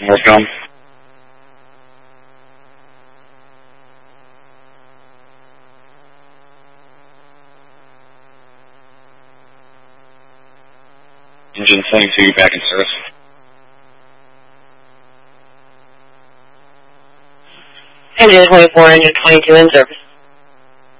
Northcom. Engine 22 back in service. Engine 24, engine 22 in service.